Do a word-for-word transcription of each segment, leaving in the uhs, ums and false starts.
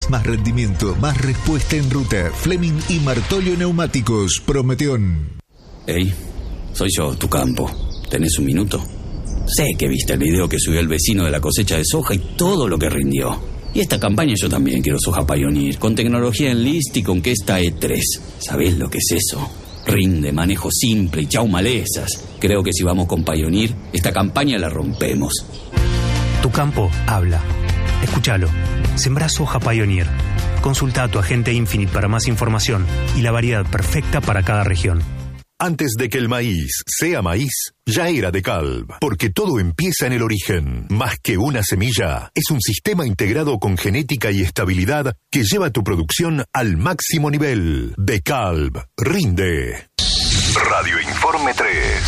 Más rendimiento, más respuesta en ruta. Fleming y Martolio Neumáticos, Prometeón. Hey, soy yo, tu campo. ¿Tenés un minuto? Sé que viste el video que subió el vecino de la cosecha de soja y todo lo que rindió. Y esta campaña yo también quiero soja Pioneer, con tecnología Enlist y con Kesta E tres. ¿Sabés lo que es eso? Rinde, manejo simple y chau malezas. Creo que si vamos con Pioneer, esta campaña la rompemos. Tu campo habla. Escúchalo. Sembrá soja Pioneer. Consulta a tu agente Infinite para más información y la variedad perfecta para cada región. Antes de que el maíz sea maíz, ya era DeKalb, porque todo empieza en el origen. Más que una semilla, es un sistema integrado con genética y estabilidad que lleva tu producción al máximo nivel. DeKalb, rinde. Radio Informe tres.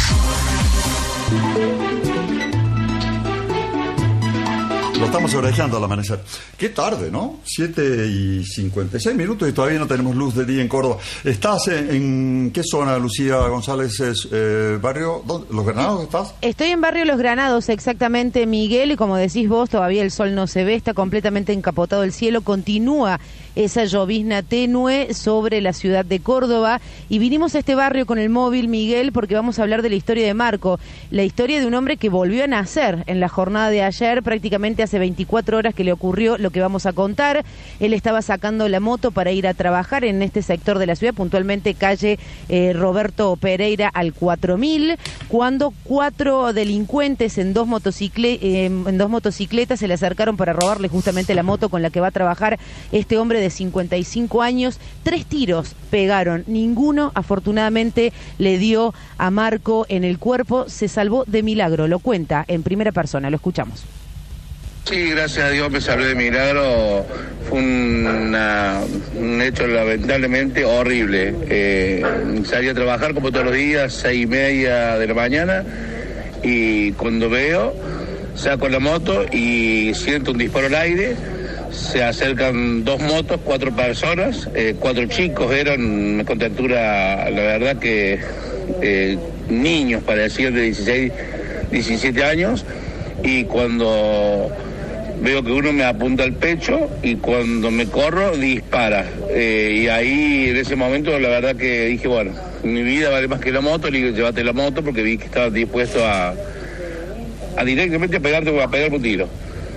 Lo estamos orejando al amanecer. Qué tarde, ¿no? siete y cincuenta y seis minutos y todavía no tenemos luz de día en Córdoba. ¿Estás en, en qué zona, Lucía González? Es, eh, ¿Barrio ¿dónde? Los Granados estás? Estoy en Barrio Los Granados, exactamente, Miguel, y como decís vos, todavía el sol no se ve, está completamente encapotado el cielo, continúa esa llovizna tenue sobre la ciudad de Córdoba, y vinimos a este barrio con el móvil, Miguel, porque vamos a hablar de la historia de Marco, la historia de un hombre que volvió a nacer en la jornada de ayer, prácticamente hace veinticuatro horas que le ocurrió lo que vamos a contar. Él estaba sacando la moto para ir a trabajar en este sector de la ciudad, puntualmente calle eh, Roberto Pereira al cuatro mil, cuando cuatro delincuentes en dos, motocicle eh, en dos motocicletas se le acercaron para robarle justamente la moto con la que va a trabajar este hombre de cincuenta y cinco años. Tres tiros pegaron, ninguno afortunadamente le dio a Marco en el cuerpo, se salvó de milagro, lo cuenta en primera persona, lo escuchamos. Sí, gracias a Dios me salvé de milagro. Fue una, un hecho lamentablemente horrible. Eh, salí a trabajar como todos los días, seis y media de la mañana, y cuando veo, saco la moto y siento un disparo al aire. Se acercan dos motos, cuatro personas, eh, cuatro chicos, eran con textura, la verdad que eh, niños, parecían de dieciséis, diecisiete años, y cuando veo que uno me apunta al pecho y cuando me corro dispara, eh, y ahí en ese momento la verdad que dije, bueno, mi vida vale más que la moto, le digo, llévate la moto, porque vi que estaba dispuesto a, a directamente a pegarte, a pegarme un tiro.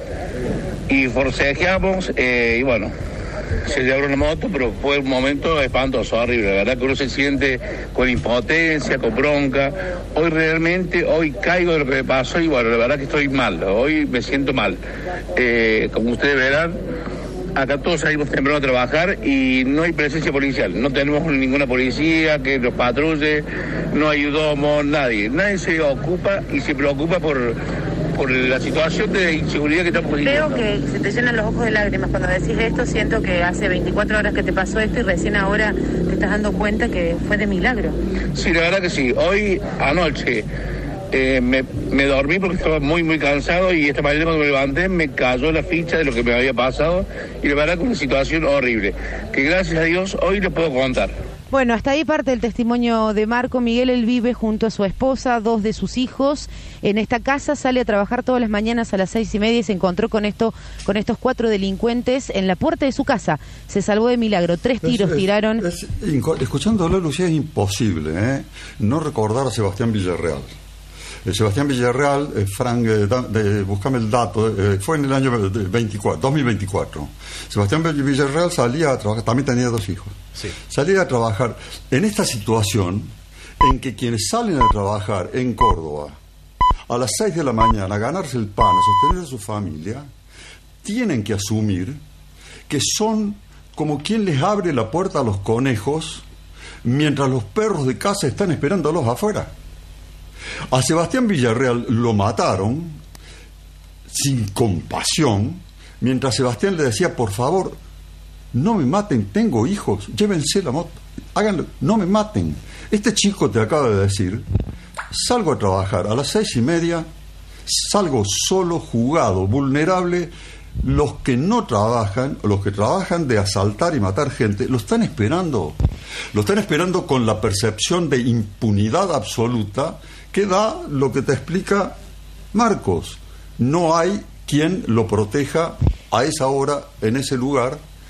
Y forcejeamos, eh, y bueno, se llevaron la moto, pero fue un momento espantoso, horrible. La verdad que uno se siente con impotencia, con bronca. Hoy realmente, hoy caigo de lo que me pasó y bueno, la verdad que estoy mal, hoy me siento mal. Eh, como ustedes verán, acá todos salimos temprano a trabajar y no hay presencia policial. No tenemos ninguna policía que nos patrulle, no ayudamos, nadie. Nadie se ocupa y se preocupa por... por la situación de inseguridad que estamos viviendo. Veo que se te llenan los ojos de lágrimas cuando decís esto. Siento que hace veinticuatro horas que te pasó esto y recién ahora te estás dando cuenta que fue de milagro. Sí, la verdad que sí. Hoy, anoche, eh, me, me dormí porque estaba muy, muy cansado, y esta mañana cuando me levanté me cayó la ficha de lo que me había pasado, y la verdad que una situación horrible, que gracias a Dios hoy les puedo contar. Bueno, hasta ahí parte el testimonio de Marco. Miguel, él vive junto a su esposa, dos de sus hijos. En esta casa sale a trabajar todas las mañanas a las seis y media y se encontró con esto, con estos cuatro delincuentes en la puerta de su casa. Se salvó de milagro. Tres tiros es, tiraron. Es, es, escuchándolo, Lucía, es imposible ¿eh? no recordar a Sebastián Villarreal. Eh, Sebastián Villarreal, eh, Frank, eh, da, de, buscame el dato, eh, fue en el año veinticuatro, dos mil veinticuatro. Sebastián Villarreal salía a trabajar, también tenía dos hijos. Sí. Salía a trabajar en esta situación en que quienes salen a trabajar en Córdoba a las seis de la mañana a ganarse el pan, a sostener a su familia, tienen que asumir que son como quien les abre la puerta a los conejos mientras los perros de casa están esperándolos afuera. A Sebastián Villarreal lo mataron sin compasión, mientras Sebastián le decía, por favor, no me maten, tengo hijos, llévense la moto, háganlo, no me maten. Este chico te acaba de decir, salgo a trabajar a las seis y media, salgo solo, jugado, vulnerable. Los que no trabajan, los que trabajan de asaltar y matar gente, lo están esperando. Lo están esperando con la percepción de impunidad absoluta que da lo que te explica Marcos. No hay quien lo proteja a esa hora, en ese lugar,